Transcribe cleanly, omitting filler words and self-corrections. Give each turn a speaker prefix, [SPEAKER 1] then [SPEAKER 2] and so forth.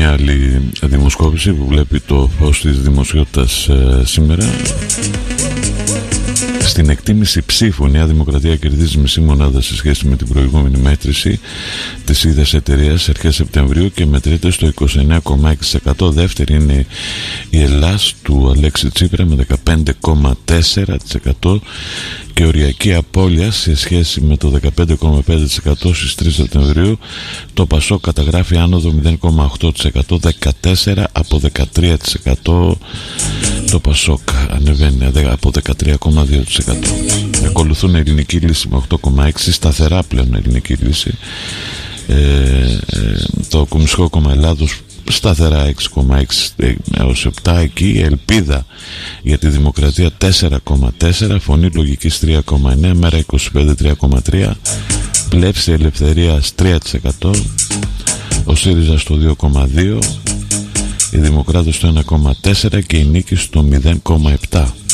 [SPEAKER 1] μια άλλη δημοσκόπηση που βλέπει το φως της δημοσιότητας σήμερα. Στην εκτίμηση ψήφου, η Νέα Δημοκρατία κερδίζει μισή μονάδα σε σχέση με την προηγούμενη μέτρηση της ίδιας εταιρείας αρχές Σεπτεμβρίου και μετρείται στο 29,6%. Δεύτερη είναι η Ελλάς του Αλέξη Τσίπρα με 15,4% και οριακή απώλεια σε σχέση με το 15,5% στις 3 Σεπτεμβρίου. Το Πασόκ καταγράφει άνοδο 0,8%, 14 από 13%. Το Πασόκ ανεβαίνει από 13,2%. Ακολουθούν η Ελληνική Λύση με 8,6%, σταθερά πλέον η Ελληνική Λύση. Το Κομμουνιστικό Κόμμα Ελλάδος σταθερά 6,6 έως 7. Εκεί η Ελπίδα για τη Δημοκρατία 4,4, Φωνή Λογικής 3,9, Μέρα 25 3,3, Πλεύση Ελευθερίας 3%, ο ΣΥΡΙΖΑ στο 2,2, οι Δημοκράτες στο 1,4 και η Νίκη στο 0,7.